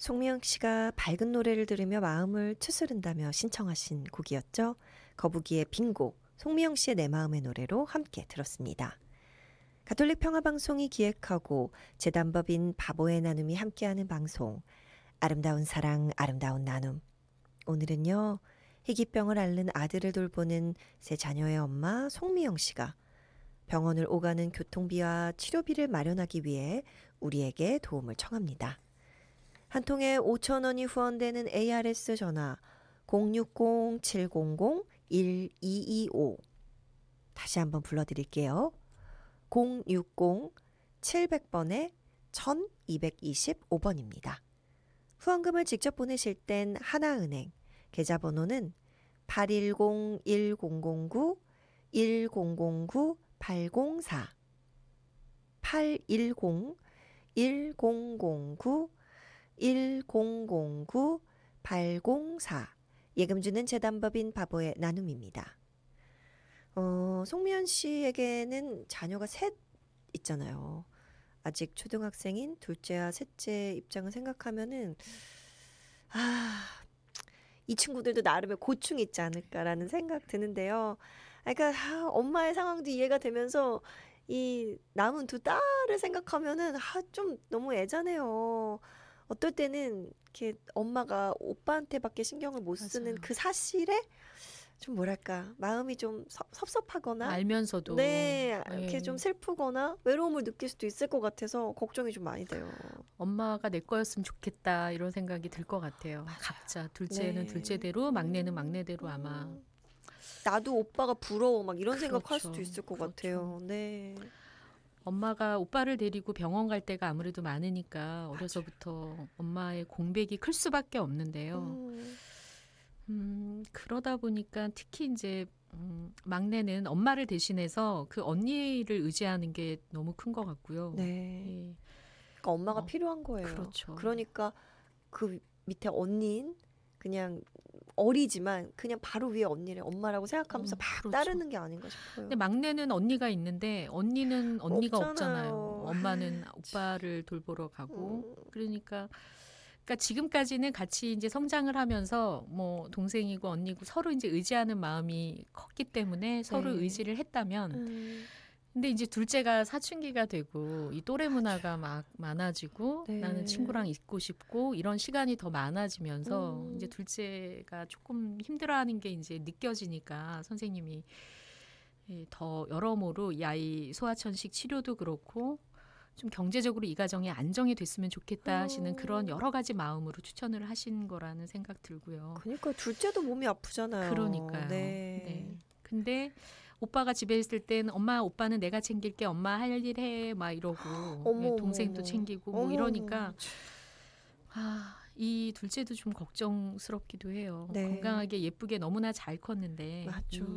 송미영 씨가 밝은 노래를 들으며 마음을 추스른다며 신청하신 곡이었죠. 거북이의 빙고, 송미영 씨의 내 마음의 노래로 함께 들었습니다. 가톨릭 평화방송이 기획하고 재단법인 바보의 나눔이 함께하는 방송, 아름다운 사랑, 아름다운 나눔. 오늘은요, 희귀병을 앓는 아들을 돌보는 세 자녀의 엄마 송미영 씨가 병원을 오가는 교통비와 치료비를 마련하기 위해 우리에게 도움을 청합니다. 한 통에 5,000원이 후원되는 ARS 전화 060-700-1225. 다시 한번 불러드릴게요. 060-700번에 1225번입니다. 후원금을 직접 보내실 땐 하나은행, 계좌번호는 810-1009-1009-804 810-1009-1009-804 예금 주는 재단법인 바보의 나눔입니다. 송미연 씨에게는 자녀가 셋 있잖아요. 아직 초등학생인 둘째와 셋째 입장을 생각하면은 이 친구들도 나름의 고충이 있지 않을까라는 생각 드는데요. 그러니까 엄마의 상황도 이해가 되면서 이 남은 두 딸을 생각하면은 좀 너무 애잔해요. 어떨 때는 이렇게 엄마가 오빠한테밖에 신경을 못 쓰는 맞아요. 그 사실에 좀 뭐랄까 마음이 좀 섭섭하거나 알면서도 네, 이렇게 좀 예. 슬프거나 외로움을 느낄 수도 있을 것 같아서 걱정이 좀 많이 돼요. 엄마가 내 거였으면 좋겠다 이런 생각이 들 것 같아요. 맞아요. 각자 둘째는 네. 둘째대로 막내는 막내대로 아마 나도 오빠가 부러워 막 이런 생각할 수도 그렇죠. 있을 것 그렇죠. 같아요. 네. 엄마가 오빠를 데리고 병원 갈 때가 아무래도 많으니까 맞아요. 어려서부터 엄마의 공백이 클 수밖에 없는데요. 그러다 보니까 특히 이제 막내는 엄마를 대신해서 그 언니를 의지하는 게 너무 큰 것 같고요. 네. 예. 그러니까 엄마가 필요한 거예요. 그렇죠. 그러니까 그 밑에 언니인 그냥 어리지만 그냥 바로 위에 언니를 엄마라고 생각하면서 막 그렇죠. 따르는 게 아닌가 싶어요. 근데 막내는 언니가 있는데 언니는 언니가 없잖아요. 없잖아요. 엄마는 오빠를 돌보러 가고 그러니까 지금까지는 같이 이제 성장을 하면서 뭐 동생이고 언니고 서로 이제 의지하는 마음이 컸기 때문에 서로 네. 의지를 했다면 근데 이제 둘째가 사춘기가 되고 이 또래 문화가 막 많아지고 네. 나는 친구랑 있고 싶고 이런 시간이 더 많아지면서 이제 둘째가 조금 힘들어하는 게 이제 느껴지니까 선생님이 더 여러모로 이 아이 소아천식 치료도 그렇고 좀 경제적으로 이 가정이 안정이 됐으면 좋겠다 하시는 그런 여러 가지 마음으로 추천을 하신 거라는 생각 들고요. 그러니까 둘째도 몸이 아프잖아요. 그러니까요. 네. 네. 근데 오빠가 집에 있을 땐 엄마 오빠는 내가 챙길게 엄마 할 일 해 막 이러고 어머, 동생도 어머, 챙기고 어머. 뭐 이러니까 어머. 이 둘째도 좀 걱정스럽기도 해요. 네. 건강하게 예쁘게 너무나 잘 컸는데 맞죠.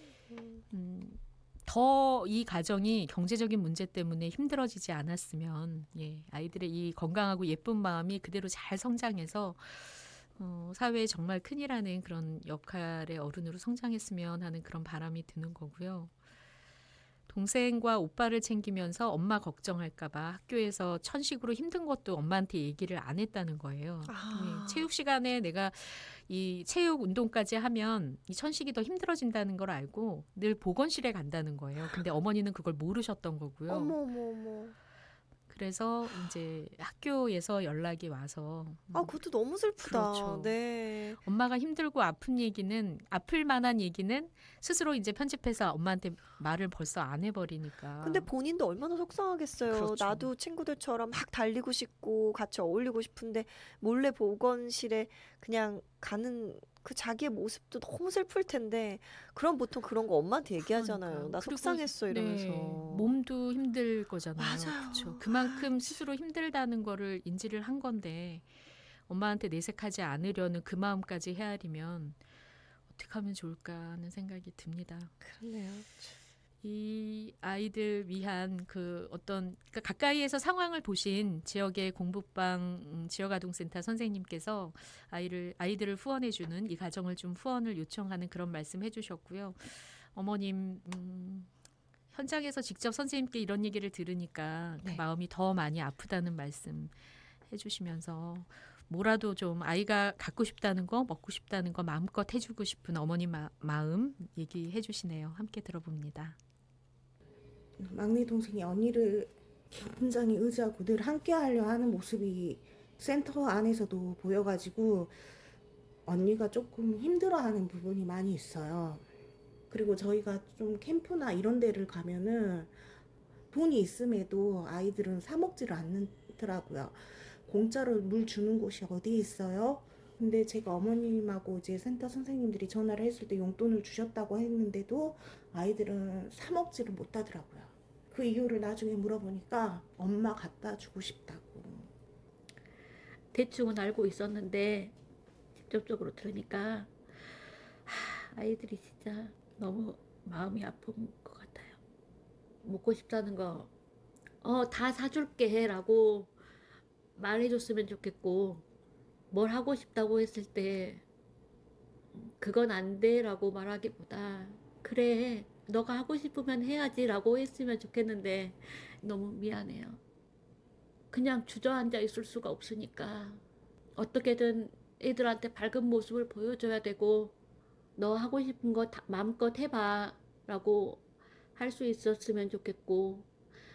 더 이 가정이 경제적인 문제 때문에 힘들어지지 않았으면 아이들의 이 건강하고 예쁜 마음이 그대로 잘 성장해서 사회에 정말 큰일하는 그런 역할의 어른으로 성장했으면 하는 그런 바람이 드는 거고요. 동생과 오빠를 챙기면서 엄마 걱정할까 봐 학교에서 천식으로 힘든 것도 엄마한테 얘기를 안 했다는 거예요. 체육 시간에 내가 이 체육 운동까지 하면 이 천식이 더 힘들어진다는 걸 알고 늘 보건실에 간다는 거예요. 근데 어머니는 그걸 모르셨던 거고요. 어머. 그래서 이제 학교에서 연락이 와서 그것도 너무 슬프다. 그렇죠. 네. 엄마가 힘들고 아플 만한 얘기는 스스로 이제 편집해서 엄마한테 말을 벌써 안 해버리니까. 근데 본인도 얼마나 속상하겠어요. 그렇죠. 나도 친구들처럼 막 달리고 싶고 같이 어울리고 싶은데 몰래 보건실에 그냥 가는 그 자기의 모습도 너무 슬플 텐데 그럼 보통 그런 거 엄마한테 얘기하잖아요. 그러니까요. 나 그리고 속상했어 이러면서. 몸도 힘들 거잖아요. 맞아요. 그렇죠. 그만큼 스스로 힘들다는 거를 인지를 한 건데 엄마한테 내색하지 않으려는 그 마음까지 헤아리면 어떻게 하면 좋을까 하는 생각이 듭니다. 그렇네요. 이 아이들 위한 그러니까 가까이에서 상황을 보신 지역의 공부방 지역아동센터 선생님께서 아이들을 후원해주는 이 가정을 좀 후원을 요청하는 그런 말씀 해주셨고요. 어머님 현장에서 직접 선생님께 이런 얘기를 들으니까 그 마음이 더 많이 아프다는 말씀 해주시면서 뭐라도 좀 아이가 갖고 싶다는 거, 먹고 싶다는 거 마음껏 해주고 싶은 어머니 마음 얘기해 주시네요. 함께 들어봅니다. 막내 동생이 언니를 굉장히 의지하고 늘 함께 하려 하는 모습이 센터 안에서도 보여가지고 언니가 조금 힘들어하는 부분이 많이 있어요. 그리고 저희가 좀 캠프나 이런 데를 가면은 돈이 있음에도 아이들은 사 먹지를 않더라고요. 공짜로 물 주는 곳이 어디에 있어요? 근데 제가 어머님하고 이제 센터 선생님들이 전화를 했을 때 용돈을 주셨다고 했는데도 아이들은 사 먹지를 못하더라고요. 그 이유를 나중에 물어보니까 엄마 갖다 주고 싶다고. 대충은 알고 있었는데 직접적으로 들으니까 아이들이 진짜 너무 마음이 아픈 것 같아요. 먹고 싶다는 거 다 사줄게 해라고 말해줬으면 좋겠고, 뭘 하고 싶다고 했을 때 그건 안 돼라고 말하기보다 그래 너가 하고 싶으면 해야지라고 했으면 좋겠는데 너무 미안해요. 그냥 주저앉아 있을 수가 없으니까 어떻게든 애들한테 밝은 모습을 보여줘야 되고, 너 하고 싶은 거 다 마음껏 해봐 라고 할 수 있었으면 좋겠고,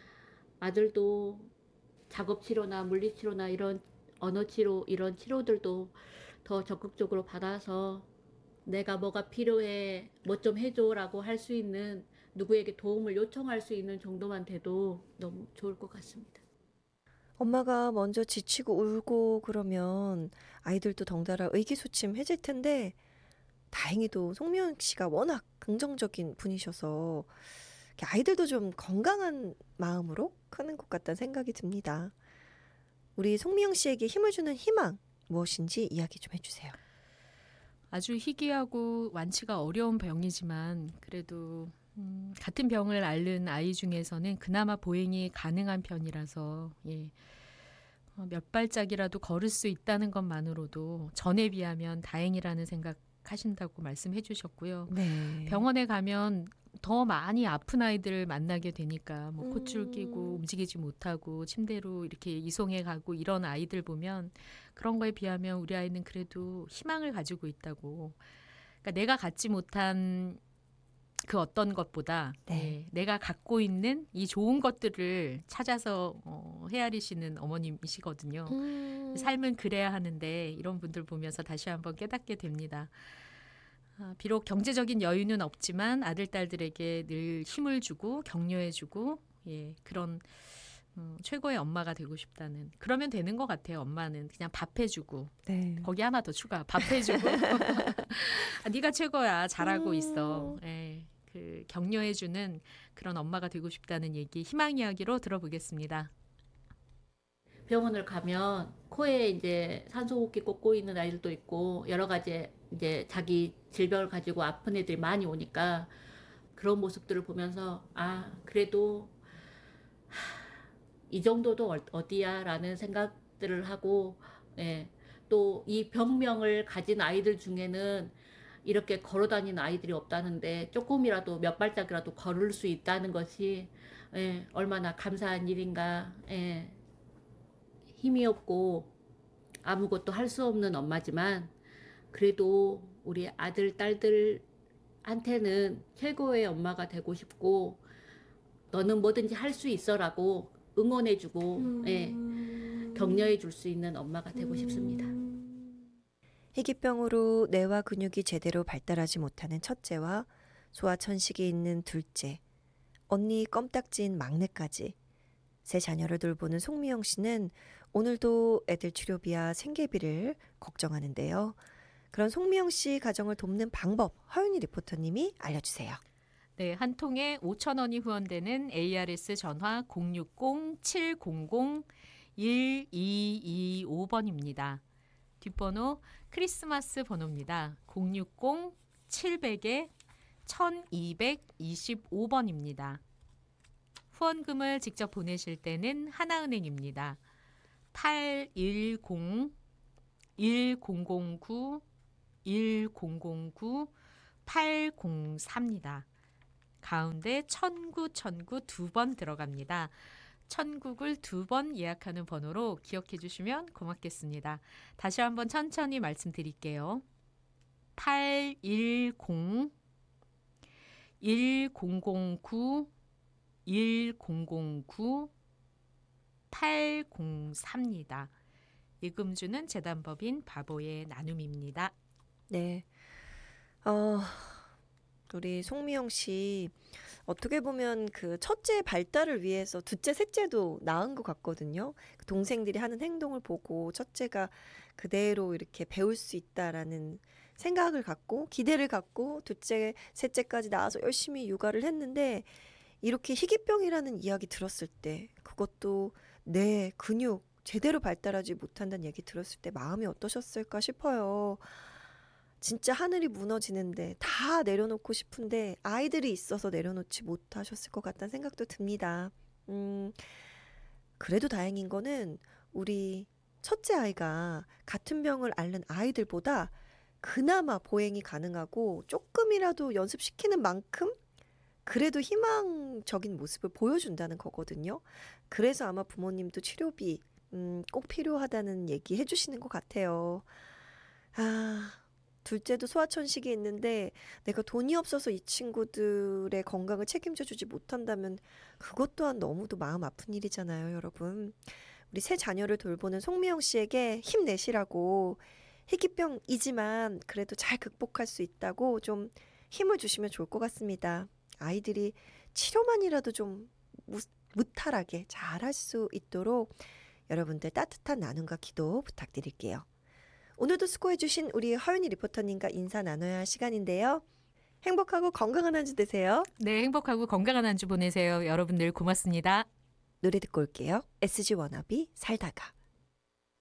아들도 작업치료나 물리치료나 이런 언어치료 이런 치료들도 더 적극적으로 받아서 내가 뭐가 필요해 뭐 좀 해줘 라고 할 수 있는, 누구에게 도움을 요청할 수 있는 정도만 돼도 너무 좋을 것 같습니다. 엄마가 먼저 지치고 울고 그러면 아이들도 덩달아 의기소침해질 텐데 다행히도 송미영 씨가 워낙 긍정적인 분이셔서 이렇게 아이들도 좀 건강한 마음으로 크는 것 같다는 생각이 듭니다. 우리 송미영 씨에게 힘을 주는 희망 무엇인지 이야기 좀 해주세요. 아주 희귀하고 완치가 어려운 병이지만 그래도 같은 병을 앓는 아이 중에서는 그나마 보행이 가능한 편이라서 몇 발짝이라도 걸을 수 있다는 것만으로도 전에 비하면 다행이라는 생각하신다고 말씀해 주셨고요. 네. 병원에 가면 더 많이 아픈 아이들을 만나게 되니까 뭐 콧줄 끼고 움직이지 못하고 침대로 이렇게 이송해 가고 이런 아이들 보면 그런 거에 비하면 우리 아이는 그래도 희망을 가지고 있다고. 그러니까 내가 갖지 못한 그 어떤 것보다 네. 내가 갖고 있는 이 좋은 것들을 찾아서 헤아리시는 어머님이시거든요. 삶은 그래야 하는데 이런 분들 보면서 다시 한번 깨닫게 됩니다. 비록 경제적인 여유는 없지만 아들, 딸들에게 늘 힘을 주고 격려해주고 그런 최고의 엄마가 되고 싶다는, 그러면 되는 것 같아요. 엄마는 그냥 밥 해주고 네. 거기 하나 더 추가, 밥 해주고 네가 최고야, 잘하고 있어. 그 격려해주는 그런 엄마가 되고 싶다는 얘기, 희망 이야기로 들어보겠습니다. 병원을 가면 코에 이제 산소호흡기 꽂고 있는 아이들도 있고 여러 가지 이제 자기 질병을 가지고 아픈 애들이 많이 오니까 그런 모습들을 보면서 그래도 이 정도도 어디야 라는 생각들을 하고, 또 이 병명을 가진 아이들 중에는 이렇게 걸어 다니는 아이들이 없다는데 조금이라도 몇 발짝이라도 걸을 수 있다는 것이 얼마나 감사한 일인가. 힘이 없고 아무것도 할 수 없는 엄마지만 그래도 우리 아들, 딸들한테는 최고의 엄마가 되고 싶고, 너는 뭐든지 할 수 있어라고 응원해주고 격려해줄 수 있는 엄마가 되고 싶습니다. 희귀병으로 뇌와 근육이 제대로 발달하지 못하는 첫째와 소아천식이 있는 둘째, 언니 껌딱지인 막내까지 세 자녀를 돌보는 송미영 씨는 오늘도 애들 치료비와 생계비를 걱정하는데요. 그런 송미영 씨 가정을 돕는 방법 허윤희 리포터님이 알려주세요. 네, 한 통에 5,000원이 후원되는 ARS 전화 060-700-1225번입니다. 뒷번호 크리스마스 번호입니다. 060-700-1225번입니다. 후원금을 직접 보내실 때는 하나은행입니다. 810-1009-1009-804입니다. 가운데 1009 두 번 들어갑니다. 천국을 2번 예약하는 번호로 기억해 주시면 고맙겠습니다. 다시 한번 천천히 말씀드릴게요. 810 1009 1009 803입니다. 예금주는 재단법인 바보의 나눔입니다. 네. 우리 송미영 씨 어떻게 보면 그 첫째 발달을 위해서 둘째, 셋째도 낳은 것 같거든요. 그 동생들이 하는 행동을 보고 첫째가 그대로 이렇게 배울 수 있다라는 생각을 갖고 기대를 갖고 둘째, 셋째까지 낳아서 열심히 육아를 했는데 이렇게 희귀병이라는 이야기 들었을 때 그것도 내 근육 제대로 발달하지 못한다는 얘기 들었을 때 마음이 어떠셨을까 싶어요. 진짜 하늘이 무너지는데 다 내려놓고 싶은데 아이들이 있어서 내려놓지 못하셨을 것 같다는 생각도 듭니다. 그래도 다행인 거는 우리 첫째 아이가 같은 병을 앓는 아이들보다 그나마 보행이 가능하고 조금이라도 연습시키는 만큼 그래도 희망적인 모습을 보여준다는 거거든요. 그래서 아마 부모님도 치료비 꼭 필요하다는 얘기 해주시는 것 같아요. 둘째도 소아천식이 있는데 내가 돈이 없어서 이 친구들의 건강을 책임져 주지 못한다면 그것 또한 너무도 마음 아픈 일이잖아요, 여러분. 우리 세 자녀를 돌보는 송미영 씨에게 힘내시라고 희귀병이지만 그래도 잘 극복할 수 있다고 좀 힘을 주시면 좋을 것 같습니다. 아이들이 치료만이라도 좀 무탈하게 잘할 수 있도록 여러분들 따뜻한 나눔과 기도 부탁드릴게요. 오늘도 수고해주신 우리 허윤희 리포터님과 인사 나눠야 할 시간인데요. 행복하고 건강한 한 주 되세요. 네, 행복하고 건강한 한 주 보내세요. 여러분들 고맙습니다. 노래 듣고 올게요. SG 워너비 살다가.